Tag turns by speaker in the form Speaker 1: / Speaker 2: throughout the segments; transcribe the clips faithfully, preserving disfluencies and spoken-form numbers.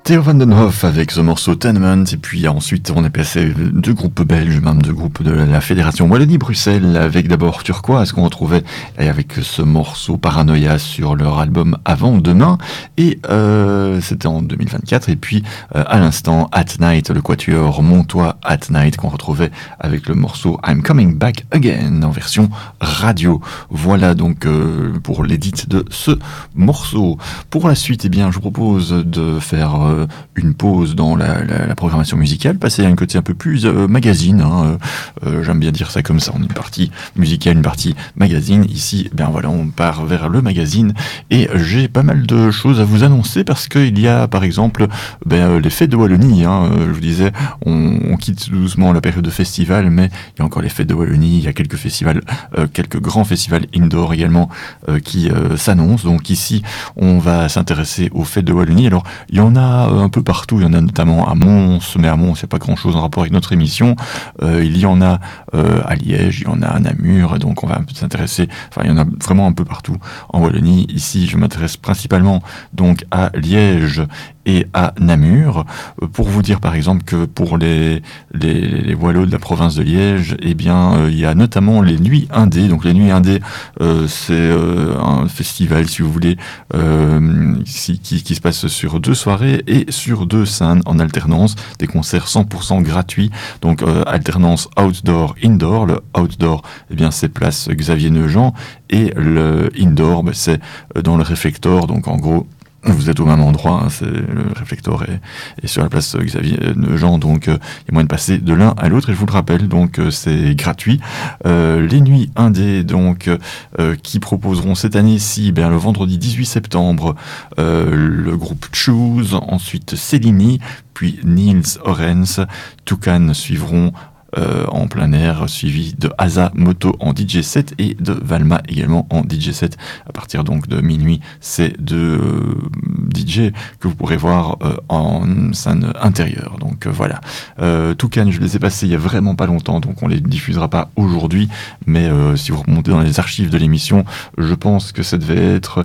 Speaker 1: Theo van den Hof avec ce morceau Tenement, et puis ensuite on est passé deux groupes belges, même deux groupes de la Fédération Wallonie-Bruxelles, avec d'abord Turquoise qu'on retrouvait et avec ce morceau Paranoia sur leur album Avant Demain, et euh, c'était en deux mille vingt-quatre, et puis euh, à l'instant At Night, le quatuor Montois At Night qu'on retrouvait avec le morceau I'm Coming Back Again en version radio. Voilà donc euh, pour l'édit de ce morceau. Pour la suite, eh bien, je vous propose de faire euh, une pause dans la, la, la programmation musicale, passer à un côté un peu plus euh, magazine, hein, euh, j'aime bien dire ça comme ça, on a une partie musicale, une partie magazine. Ici, eh bien voilà, on part vers le magazine, et j'ai pas mal de choses à vous annoncer, parce qu'il y a par exemple ben, les fêtes de Wallonie, hein, je vous disais, on, on quitte doucement la période de festival, mais il y a encore les fêtes de Wallonie, il y a quelques festivals, euh, quelques grands festivals indoor également euh, qui euh, s'annoncent. Donc ici, on va s'intéresser aux fêtes de Wallonie. Alors, il y en a un peu partout, il y en a notamment à Mons, mais à Mons, il n'y a pas grand-chose en rapport avec notre émission. Euh, il y en a euh, à Liège, il y en a à Namur, donc on va un peu s'intéresser, enfin, il y en a vraiment un peu partout en Wallonie. Ici, je m'intéresse principalement donc à Liège et à Namur, pour vous dire par exemple que pour les, les, les Wallos de la province de Liège, eh bien, euh, il y a notamment les Nuits Indées. Donc les Nuits Indées, euh, c'est euh, un festival, si vous voulez, euh, qui, qui, qui se passe sur deux soirées et sur deux scènes en alternance, des concerts cent pour cent gratuits, donc euh, alternance outdoor-indoor. Le outdoor, eh bien, c'est place Xavier Neujean, et le indoor, ben, c'est dans le réfectoire, donc en gros, vous êtes au même endroit, hein, c'est le réflecteur est, est sur la place Xavier Neujean, donc euh, il y a moyen de passer de l'un à l'autre, et je vous le rappelle, donc euh, c'est gratuit. Euh, les Nuits Indées, donc euh, qui proposeront cette année-ci, ben, le vendredi dix-huit septembre, euh, le groupe Choose, ensuite Cellini, puis Niels Orens, Toucan suivront Euh, en plein air, suivi de Asa Moto en D J set et de Valma également en D J set. À partir donc de minuit, c'est deux euh, D J que vous pourrez voir euh, en scène intérieure. Donc euh, voilà. Euh, Toucan, je les ai passés il y a vraiment pas longtemps, donc on les diffusera pas aujourd'hui, mais euh, si vous remontez dans les archives de l'émission, je pense que ça devait être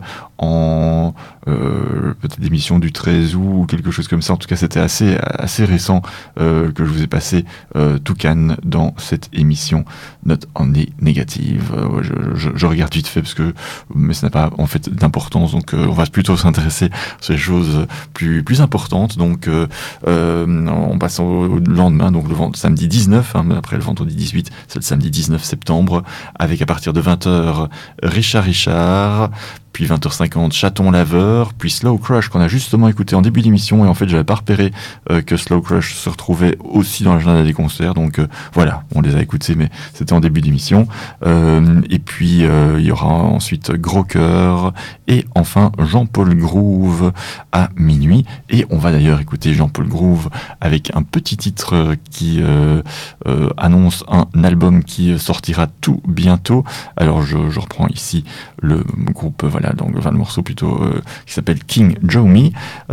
Speaker 1: en euh, peut-être l'émission du treize août ou quelque chose comme ça. En tout cas, c'était assez assez récent euh, que je vous ai passé euh, Toucan dans cette émission Not Only Negative. Euh, je, je, je regarde vite fait parce que mais ça n'a pas en fait d'importance, donc euh, on va plutôt s'intéresser à ces choses plus plus importantes. Donc euh, euh, on passe au, au lendemain, donc le vend- samedi dix-neuf, hein, après le vendredi dix-huit, c'est le samedi dix-neuf septembre, avec à partir de vingt heures Richard Richard, puis vingt heures cinquante Chaton Laveur, puis Slow Crush qu'on a justement écouté en début d'émission, et en fait j'avais pas repéré euh, que Slow Crush se retrouvait aussi dans l'agenda des concerts, donc euh, voilà, on les a écoutés, mais c'était en début d'émission. Euh, et puis euh, il y aura ensuite Gros Cœur, et enfin Jean-Paul Groove à minuit, et on va d'ailleurs écouter Jean-Paul Groove avec un petit titre qui euh, euh, annonce un album qui sortira tout bientôt. Alors je, je reprends ici le groupe, voilà, donc enfin, le morceau plutôt euh, qui s'appelle King Joe Me.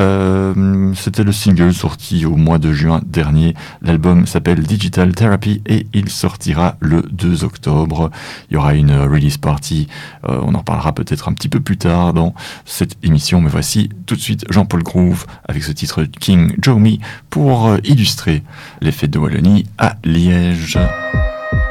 Speaker 1: Euh, c'était le single sorti au mois de juin dernier. L'album s'appelle Digital Therapy et il sortira le deux octobre. Il y aura une release party, euh, on en reparlera peut-être un petit peu plus tard dans cette émission, mais voici tout de suite Jean-Paul Groove avec ce titre King Joe Me pour euh, illustrer les fêtes de Wallonie à Liège.